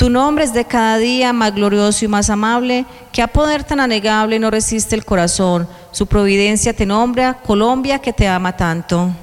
Tu nombre es de cada día más glorioso y más amable, que a poder tan anegable no resiste el corazón. Su providencia te nombra, Colombia que te ama tanto.